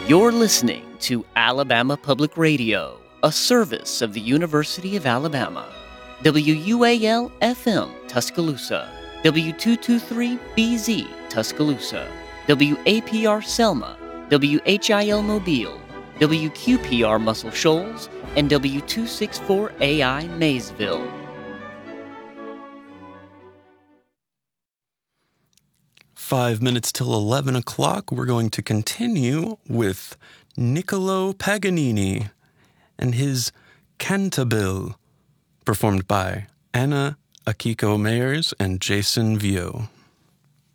You're listening to Alabama Public Radio, a service of the University of Alabama. WUAL-FM Tuscaloosa, W223BZ Tuscaloosa, WAPR Selma, WHIL Mobile, WQPR Muscle Shoals, and W264AI Maysville. Five minutes till 11 o'clock, we're going to continue with Niccolo Paganini and his Cantabile, performed by Anna Akiko Mayers and Jason Vio.